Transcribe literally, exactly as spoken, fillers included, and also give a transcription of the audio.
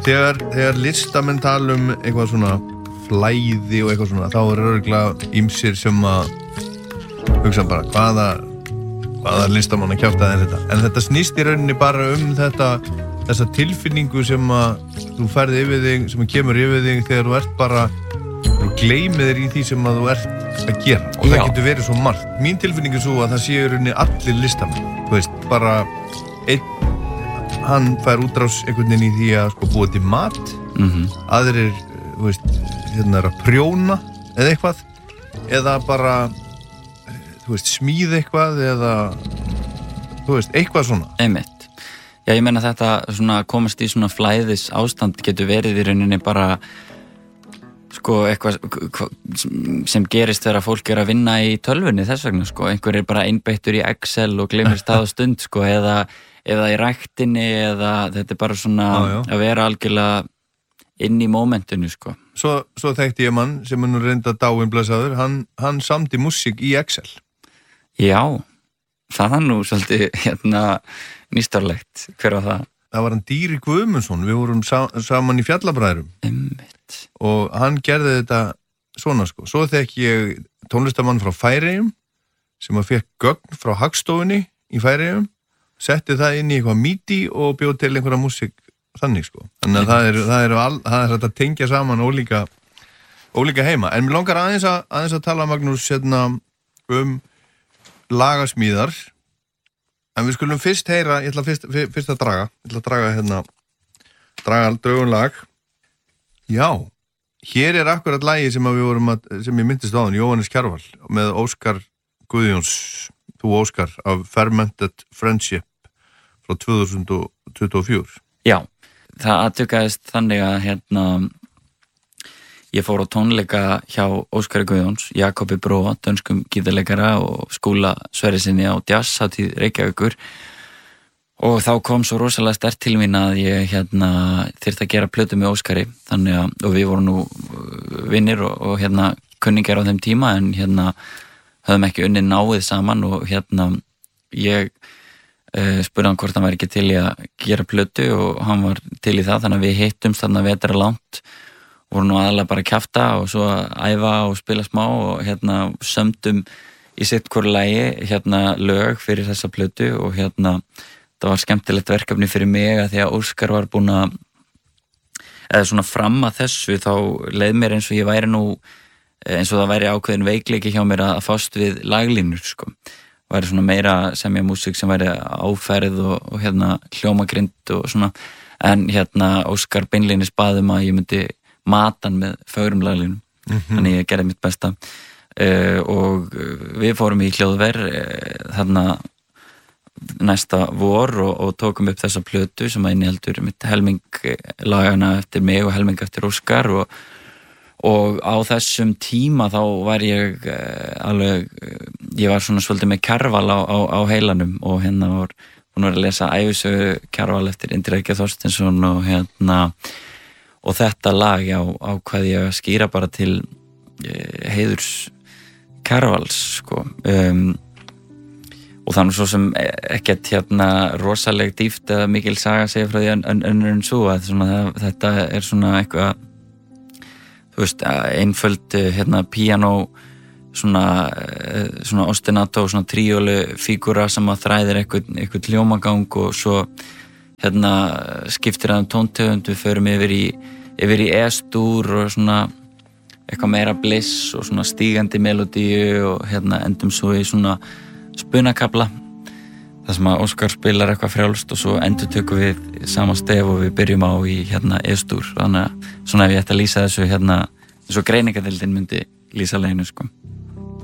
þegar, þegar listamenn tala um eitthvað svona flæði og eitthvað svona, þá er örugglega ýmsir sem að hugsa bara hvaða hvaða listamann að kjafta en þetta. En þetta snýst í rauninni bara um þetta, þessa tilfinningu sem að þú ferð yfir þig, sem að kemur yfir þig þegar þú ert bara, þú gleymir þér í því sem að þú ert að gera. Og Já. Það getur verið svo margt. Mín tilfinning er svo að það sé í rauninni allir listamenn. Þú veist, bara einn, hann fær útrás einhvern veginn í því að sko búa til mat, mm-hmm. aðrir, þú veist, hérna er að prjóna eða eitthvað, eða bara þú veist, smíð eitthvað eða, þú veist, eitthvað svona. Einmitt. Já, ég meina þetta svona komast í svona flæðis ástand getur verið í rauninni bara sko eitthvað sem gerist þegar fólk er að vinna í tölvunni þess vegna, sko. Einhver er bara einbeittur í Excel og gleymir stað og stund, sko, eða, eða í ræktinni eða þetta er bara svona já, já. Að vera algjörlega inn í mómentinu, sko. Svo, svo þekkti ég mann sem er nú reynda dáinn blessaður, hann, hann samdi músík í Excel. Já, það er nú svolítið hérna nýstarlegt. Hver var það? Það var hann Dýri Guðmundsson, við vorum sa saman í Fjallabræðrum. Einmitt. Og hann gerði þetta svona, sko. Svo þekki ég tónlistamann frá Færeyjum sem að fekk gögn frá Hagstofunni í Færeyjum, setti það inn í eitthvað midi og bjóð til einhverja músík þannig, sko. Þannig að það er, það er, all, það er að tengja saman ólíka, ólíka heima. En mér langar aðeins að, aðeins að tala, Magnús, hérna, um lagasmíðar. En við skulum fyrst heyra, ég ætla fyrst, fyrst að draga, ég ætla að draga hérna, draga draugun lag. Já, hér er akkurat lagi sem að við vorum að, sem ég myndist á hann, Jóhannes Kjarval, með Óskar Guðjóns, þú Óskar, af Fermented Friendship frá tvö þúsund tuttugu og fjögur. Já, það atvikaðist þannig að hérna, ég fór á tónleika hjá Óskari Guðjóns, Jakobi Bróa, dönskum gítarleikara og Skúla Sverrisinni á Jazzhátíð Reykjavíkur og þá kom svo rosalega sterkt til mín að ég hérna, þyrfti að gera plötu með Óskari þannig að, og við vorum nú vinnir og, og hérna kunningjar á þeim tíma en hérna höfum ekki unnið náið saman og hérna ég uh, spurði hann hvort hann væri ekki til í að gera plötu og hann var til í það þannig að við hittumst þarna vetra langt voru nú aðalega bara að kjafta og svo að æfa og spila smá og hérna sömdum í sitt hvoru lagi hérna lög fyrir þessa plötu og hérna það var skemmtilegt verkefni fyrir mig að því að Óskar var búinn að eða svona fram að þessu þá leið mér eins og ég væri nú eins og það væri ákveðin veikleiki hjá mér að fást við laglínur, sko. Væri svona meira semja músík sem væri áferð og, og hérna hljómagrind og svona en hérna Óskar beinlínis bað um að ég myndi matan með fögrum laglínum mm-hmm. þannig ég gerði mitt besta uh, og við fórum í hljóðver uh, þarna næsta vor og, og tókum upp þessa plötu sem að inniheldur mitt helming lagana eftir mig og helming eftir Óskar og, og á þessum tíma þá var ég uh, alveg, uh, ég var svona svolítið með Kjarval á, á, á heilanum og hérna var hún var að lesa ævisögu Kjarval eftir Indriða Eggert Þorsteinsson og hérna og þetta lag á, á hvað ég að skýra bara til eh, heiðurs Kjarvals, sko. Um, og þannig svo sem ekkert hérna rosaleg dýft eða mikil saga segja frá því önnur en, en svo að svona, þetta er svona eitthvað, þú veist, einföld hérna piano, svona, svona ostinato, svona tríólu fígúra sem að þræðir eitthvað, eitthvað hljómagang og svo hérna skiptir það um tóntegund, við förum yfir í, yfir í E-stúr og svona eitthvað meira bliss og svona stígandi melodíu og hérna endum svo í svona spunakabla þar sem að Óskar spilar eitthvað frjálst og svo endur tökum við sama stef og við byrjum á í hérna E-stúr þannig að svona ef ég ætti að lýsa þessu hérna eins og greiningadeildin myndi lýsa leginu, sko.